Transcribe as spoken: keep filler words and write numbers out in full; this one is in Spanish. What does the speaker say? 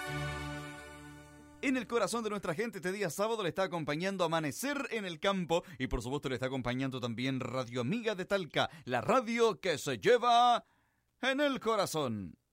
En el corazón de nuestra gente este día sábado le está acompañando Amanecer en el Campo y por supuesto le está acompañando también Radio Amiga de Talca, la radio que se lleva en el corazón.